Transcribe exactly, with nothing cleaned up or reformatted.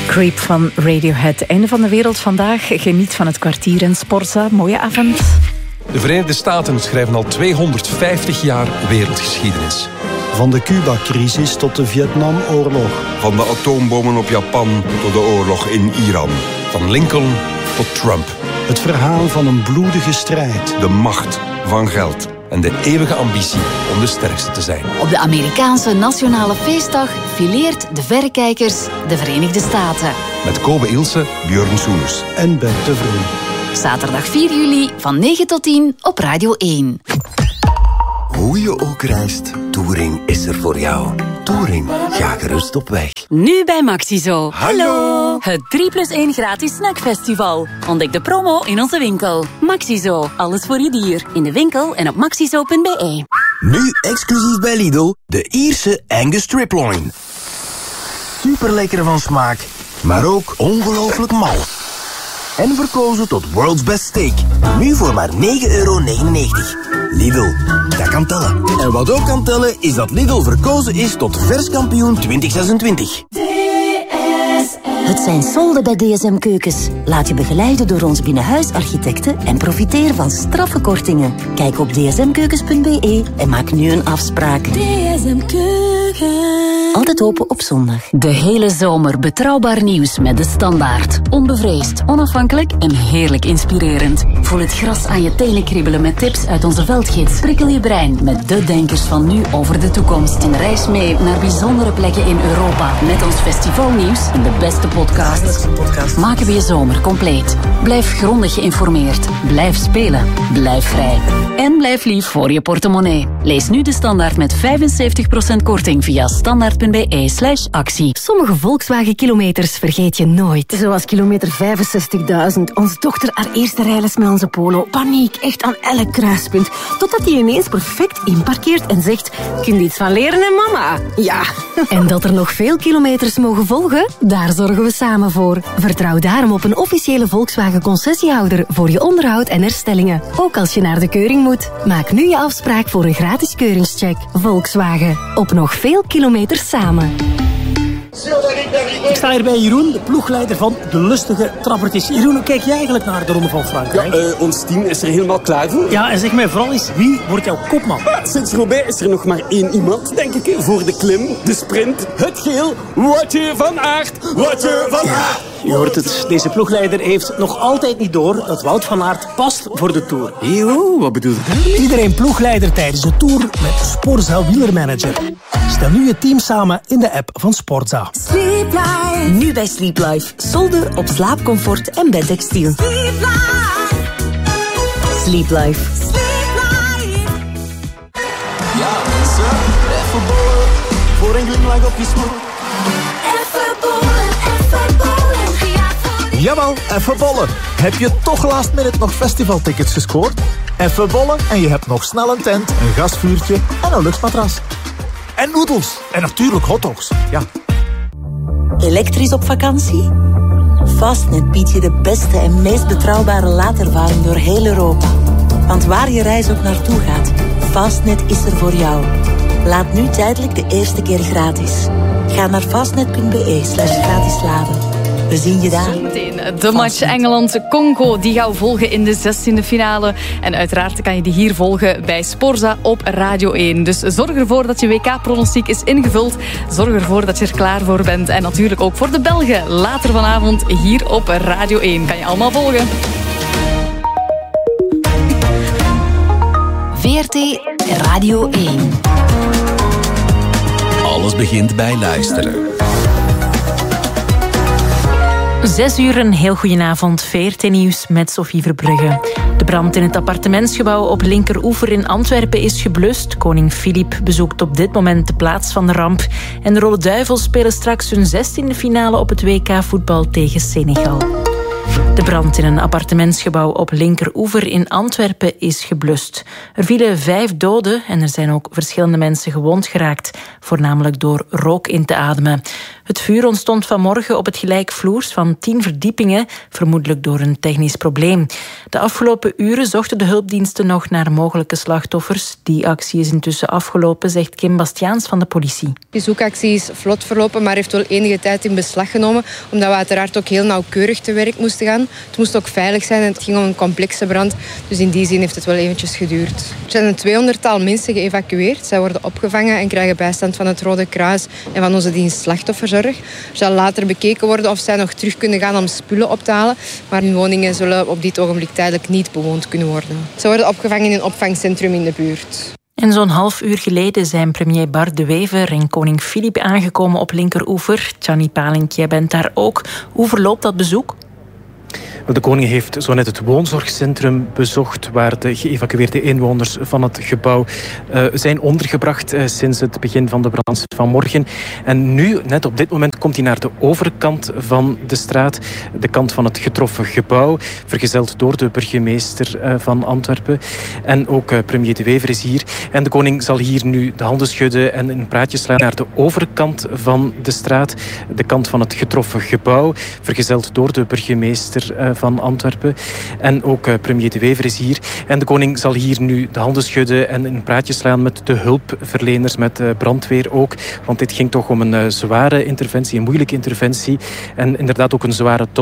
Creep van Radiohead. Einde van de wereld vandaag. Geniet van het kwartier in Sporza. Mooie avond. De Verenigde Staten schrijven al tweehonderdvijftig jaar wereldgeschiedenis. Van de Cuba-crisis tot de Vietnamoorlog. Van de atoombommen op Japan tot de oorlog in Iran. Van Lincoln tot Trump. Het verhaal van een bloedige strijd. De macht van geld. En de eeuwige ambitie om de sterkste te zijn. Op de Amerikaanse Nationale Feestdag fileert de verrekijkers de Verenigde Staten. Met Kobe Ilse, Björn Soeners en Bert de Vroon. Zaterdag vier juli van negen tot tien op Radio één. Hoe je ook reist, Touring is er voor jou. Touring, ga gerust op weg. Nu bij Maxizo. Hallo! Het drie plus één gratis snackfestival. Ontdek de promo in onze winkel. Maxizo, alles voor je dier. In de winkel en op maxizo punt b e. Nu exclusief bij Lidl, de Ierse Angus Striploin. Super lekker van smaak, maar ook ongelooflijk mal. En verkozen tot World's Best Steak. Nu voor maar negen euro negenennegentig. Lidl, dat kan tellen. En wat ook kan tellen, is dat Lidl verkozen is tot verskampioen twintig zesentwintig. Het zijn solden bij D S M Keukens. Laat je begeleiden door onze binnenhuisarchitecten en profiteer van straffe kortingen. Kijk op d s m keukens punt b e en maak nu een afspraak. D S M Keukens. Altijd open op zondag. De hele zomer betrouwbaar nieuws met De Standaard. Onbevreesd, onafhankelijk en heerlijk inspirerend. Voel het gras aan je tenen kriebelen met tips uit onze veldgids. Prikkel je brein met de denkers van nu over de toekomst. En reis mee naar bijzondere plekken in Europa. Met ons festivalnieuws en de beste podcasts. Maken we je zomer compleet. Blijf grondig geïnformeerd. Blijf spelen. Blijf vrij. En blijf lief voor je portemonnee. Lees nu De Standaard met vijfenzeventig procent korting via standaard punt b e slash actie. Sommige Volkswagen-kilometers vergeet je nooit. Zoals kilometer vijfenzestigduizend. Onze dochter haar eerste rijles met onze Polo. Paniek, echt aan elk kruispunt. Totdat hij ineens perfect inparkeert en zegt... Kun je iets van leren, hè, mama? Ja. En dat er nog veel kilometers mogen volgen? Daar zorgen we samen voor. Vertrouw daarom op een officiële Volkswagen-concessiehouder voor je onderhoud en herstellingen. Ook als je naar de keuring moet. Maak nu je afspraak voor een gratis keuringscheck. Volkswagen. Op nog veel kilometers samen. Ik sta hier bij Jeroen, de ploegleider van de lustige trappertjes. Jeroen, hoe kijk jij eigenlijk naar de Ronde van Frankrijk? Ja, uh, ons team is er helemaal klaar voor. Ja, en zeg mij vooral eens, wie wordt jouw kopman? Ah, sinds Roubaix is er nog maar één iemand, denk ik, voor de klim, de sprint, het geel. Woutje van Aert, Woutje van Aert. Je hoort het, deze ploegleider heeft nog altijd niet door dat Wout van Aert past voor de Tour. Yo, wat bedoel je? Iedereen ploegleider tijdens de Tour met Sporza Wielermanager. Stel nu je team samen in de app van Sporza. Sleep Life. Nu bij Sleep Life. Solden op slaapcomfort en bedtextiel. Sleep Life. Sleep Life. Sleep Life. Ja, mensen. Even bollen. Voor een glimlach op je smoel. Even bollen, even bollen. Jawel, even bollen. Heb je toch last minute nog festivaltickets gescoord? Even bollen en je hebt nog snel een tent, een gasvuurtje en een luchtmatras. En noedels. En natuurlijk hotdogs. Ja. Elektrisch op vakantie? Fastnet biedt je de beste en meest betrouwbare laadervaring door heel Europa. Want waar je reis ook naartoe gaat, Fastnet is er voor jou. Laat nu tijdelijk de eerste keer gratis. Ga naar fastnet punt b e slash gratis laden. We zien je daar. Zometeen de match Engeland-Congo. Die gaan we volgen in de zestiende finale. En uiteraard kan je die hier volgen bij Sporza op Radio één. Dus zorg ervoor dat je W K-pronostiek is ingevuld. Zorg ervoor dat je er klaar voor bent. En natuurlijk ook voor de Belgen. Later vanavond hier op Radio één. Kan je allemaal volgen. V R T Radio één. Alles begint bij luisteren. Zes uur, een heel goedenavond. V R T Nieuws met Sophie Verbrugge. De brand in het appartementsgebouw op Linkeroever in Antwerpen is geblust. Koning Filip bezoekt op dit moment de plaats van de ramp. En de Rode Duivels spelen straks hun zestiende finale op het W K-voetbal tegen Senegal. De brand in een appartementsgebouw op Linkeroever in Antwerpen is geblust. Er vielen vijf doden en er zijn ook verschillende mensen gewond geraakt, voornamelijk door rook in te ademen. Het vuur ontstond vanmorgen op het gelijkvloers van tien verdiepingen, vermoedelijk door een technisch probleem. De afgelopen uren zochten de hulpdiensten nog naar mogelijke slachtoffers. Die actie is intussen afgelopen, zegt Kim Bastiaans van de politie. De zoekactie is vlot verlopen, maar heeft wel enige tijd in beslag genomen, omdat we uiteraard ook heel nauwkeurig te werk moesten gaan. Het moest ook veilig zijn en het ging om een complexe brand, dus in die zin heeft het wel eventjes geduurd. Er zijn een tweehonderdtal mensen geëvacueerd. Zij worden opgevangen en krijgen bijstand van het Rode Kruis en van onze dienst slachtofferzorg. Er zal later bekeken worden of zij nog terug kunnen gaan om spullen op te halen, maar hun woningen zullen op dit ogenblik tijdelijk niet bewoond kunnen worden. Ze worden opgevangen in een opvangcentrum in de buurt. En zo'n half uur geleden zijn premier Bart De Wever en koning Filip aangekomen op Linkeroever. Gianni Palink, jij bent daar ook. Hoe verloopt dat bezoek? De koning heeft zo net het woonzorgcentrum bezocht, waar de geëvacueerde inwoners van het gebouw uh, zijn ondergebracht uh, sinds het begin van de brand van morgen. En nu, net op dit moment, komt hij naar de overkant van de straat, de kant van het getroffen gebouw, vergezeld door de burgemeester uh, van Antwerpen. En ook uh, premier De Wever is hier. En de koning zal hier nu de handen schudden en een praatje slaan naar de overkant van de straat, de kant van het getroffen gebouw, vergezeld door de burgemeester uh, van Antwerpen. En ook uh, premier De Wever is hier. En de koning zal hier nu de handen schudden en een praatje slaan met de hulpverleners, met uh, brandweer ook. Want dit ging toch om een uh, zware interventie, een moeilijke interventie. En inderdaad ook een zware